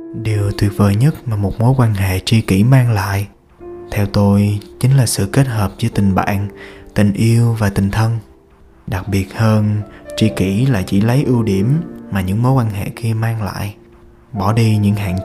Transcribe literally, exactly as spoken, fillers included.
Điều tuyệt vời nhất mà một mối quan hệ tri kỷ mang lại, theo tôi, chính là sự kết hợp giữa tình bạn, tình yêu và tình thân. Đặc biệt hơn, tri kỷ lại chỉ lấy ưu điểm mà những mối quan hệ kia mang lại, bỏ đi những hạn